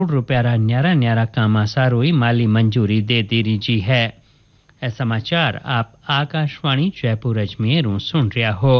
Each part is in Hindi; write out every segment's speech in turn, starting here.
रुपया न्यारा न्यारा कामा सारोई माली मंजूरी दे दी रही है। यह समाचार आप आकाशवाणी जयपुर अजमेर सुन रहा हो।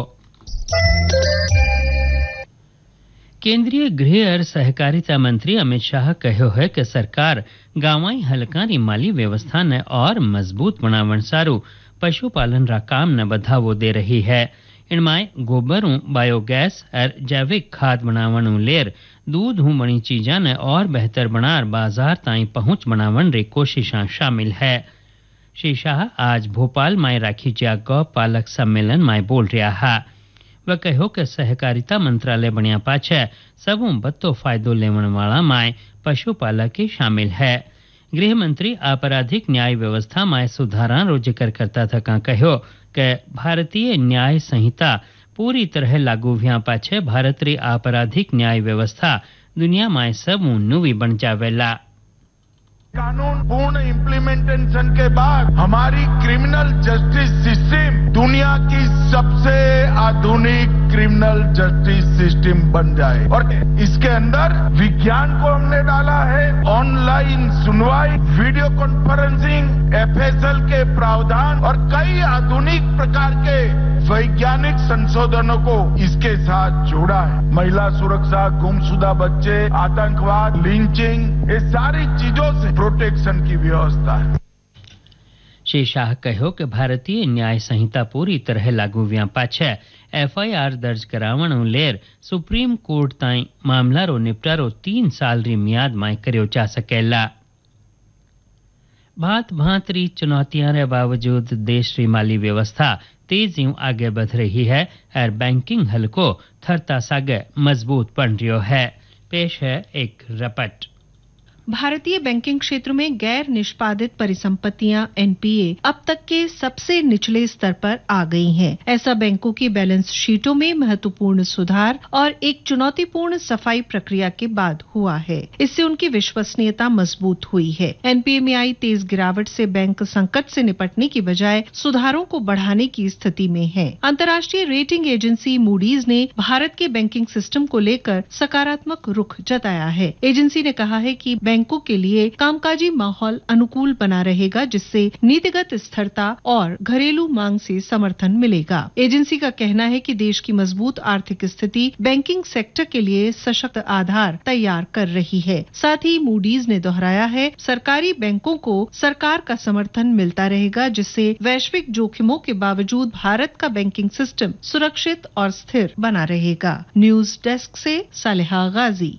केंद्रीय गृह और सहकारिता मंत्री अमित शाह कहो है कि सरकार गांवाई हलकानी माली व्यवस्था ने और मजबूत बनावन सारू पशुपालन रा काम ने बढ़ावो दे रही है। इनमाय गोबरों बायोगैस और जैविक खाद बनावन लेर दूध हूं बनी चीजा ने और बेहतर बनार बाजार ताई पहुंच बनावन रे कोशिशां शामिल है। श्री शाह आज भोपाल में राखी जा गौ पालक सम्मेलन में बोल रहा है। वह कहो कि सहकारिता मंत्रालय बनिया पाछे सबों बत्तो फायदो लेवन वाला में पशुपालक ही शामिल है। गृह मंत्री आपराधिक न्याय व्यवस्था में सुधारा रो जिक्र करता था कहो कि भारतीय न्याय संहिता पूरी तरह लागू व्या पाछे भारत री आपराधिक न्याय व्यवस्था दुनिया में सबू नुवी बन जावेला। कानून पूर्ण इम्प्लीमेंटेशन के बाद हमारी क्रिमिनल जस्टिस सिस्टम दुनिया की सबसे आधुनिक क्रिमिनल जस्टिस सिस्टम बन जाए और इसके अंदर विज्ञान को हमने डाला है। ऑनलाइन सुनवाई, वीडियो कॉन्फ्रेंसिंग, एफएसएल के प्रावधान और कई आधुनिक प्रकार के वैज्ञानिक संशोधनों को इसके साथ जोड़ा है। महिला सुरक्षा, गुमशुदा बच्चे, आतंकवाद, लिंचिंग, ये सारी चीजों से प्रोटेक्शन की व्यवस्था है। श्री शाह कहो कि भारतीय न्याय संहिता पूरी तरह लागू व्या पाछे एफआईआर दर्ज करावण लेर सुप्रीम कोर्ट ताई मामला रो निपटारो 3 साल री मियाद में कर्यो जा सकेला। भात भात री चुनौतियां रे बावजूद देश री माली व्यवस्था तेजी आगे बढ़ रही है और बैंकिंग हलको थरता सागे मजबूत बन रही है। पेश है एक रिपोर्ट। भारतीय बैंकिंग क्षेत्र में गैर निष्पादित परिसंपत्तियां एनपीए अब तक के सबसे निचले स्तर पर आ गई हैं। ऐसा बैंकों की बैलेंस शीटों में महत्वपूर्ण सुधार और एक चुनौतीपूर्ण सफाई प्रक्रिया के बाद हुआ है। इससे उनकी विश्वसनीयता मजबूत हुई है। एनपीए में आई तेज गिरावट से बैंक संकट से निपटने की बजाय सुधारों को बढ़ाने की स्थिति में है। अंतर्राष्ट्रीय रेटिंग एजेंसी मूडीज ने भारत के बैंकिंग सिस्टम को लेकर सकारात्मक रुख जताया है। एजेंसी ने कहा है कि बैंकों के लिए कामकाजी माहौल अनुकूल बना रहेगा, जिससे नीतिगत स्थिरता और घरेलू मांग से समर्थन मिलेगा। एजेंसी का कहना है कि देश की मजबूत आर्थिक स्थिति बैंकिंग सेक्टर के लिए सशक्त आधार तैयार कर रही है। साथ ही मूडीज ने दोहराया है, सरकारी बैंकों को सरकार का समर्थन मिलता रहेगा, जिससे वैश्विक जोखिमों के बावजूद भारत का बैंकिंग सिस्टम सुरक्षित और स्थिर बना रहेगा। न्यूज डेस्क से सालेहा गाजी।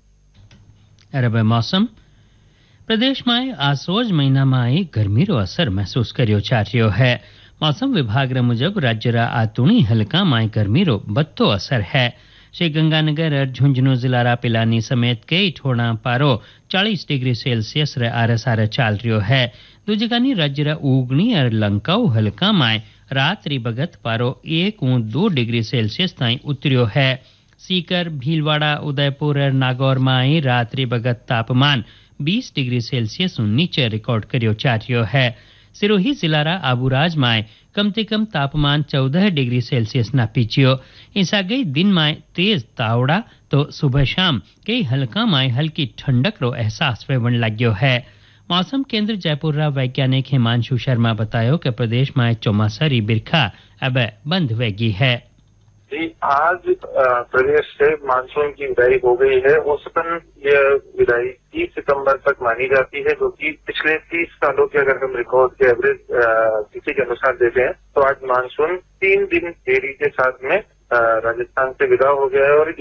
अरब मौसम प्रदेश में आसोज महीना में आई गर्मी रो असर महसूस करियो जा रह्यो है। मौसम विभाग मुजब राज्य रा आतुणी हल्का में गर्मी रो बत्तो असर है। श्री गंगानगर और झुंझुनू जिला रा पिलानी समेत कई ठोड़ा पारो 40 डिग्री सेल्सियस रे आरस आर चाल रह्यो है। दूजगानी राज्य रा उगनी और लंकाऊ हल्का में रात्रि बगत पारो 1-2 डिग्री सेल्सियस ताई उतरियो है। सीकर, भीलवाड़ा, उदयपुर और नागौर में रात्रि बगत तापमान 20 डिग्री सेल्सियस नीचे रिकॉर्ड करियो जा रह्यो है। सिरोही जिला रा आबूराज में कम से कम तापमान 14 डिग्री सेल्सियस नापीचियो। इसा गई दिन में तेज तावड़ा तो सुबह शाम कई हल्का में हल्की ठंडक रो एहसास होने लग्यो है। मौसम केंद्र जयपुर रा वैज्ञानिक हिमांशु शर्मा बतायो कि प्रदेश में चौमासा री बिरखा अब बंद होगी है। जी, आज प्रदेश से मानसून की विदाई हो गई है। औसतन यह विदाई 30 सितंबर तक मानी जाती है, जो कि पिछले 30 सालों के अगर हम रिकॉर्ड के एवरेज किसी के अनुसार देते हैं तो आज मानसून 3 दिन देरी के साथ में राजस्थान से विदा हो गया है। और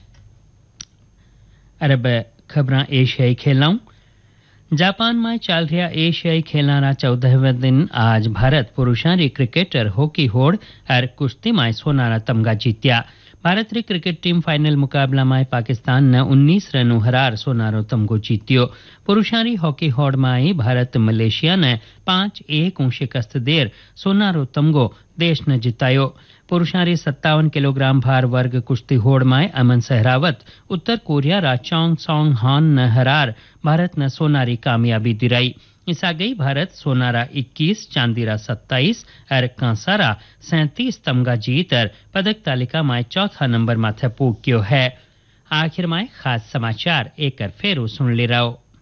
अरब खबरां एशियाई खेलों जापान में चल रहा एशियाई खेलों रा 14वें दिन आज भारत पुरुषों री क्रिकेट और हॉकी होड़ और कुश्ती में सोनारा तमगा जीत्या। भारत री क्रिकेट टीम फाइनल मुकाबला में पाकिस्तान ने 19 रनों हरार सोनारो तमगो जीत्यो। पुरुषों री हॉकी होड़ में भारत मलेशिया ने 5-1 शिकस्त देर सोनारो तमगो देश ने जितायो। पुरुषों री 57 किलोग्राम भार वर्ग कुश्ती होड़ में अमन सहरावत उत्तर कोरिया रा चोंग सोंग हान ने हरार भारत ने सोनारी कामयाबी दिलाई। इस आ गई भारत सोनारा 21, चांदीरा 27 और कांसारा 37 तमगा जीत और पदक तालिका में चौथा नंबर माथे पूग्यो है। आखिर में खास समाचार एक फिर सुन ले रहो।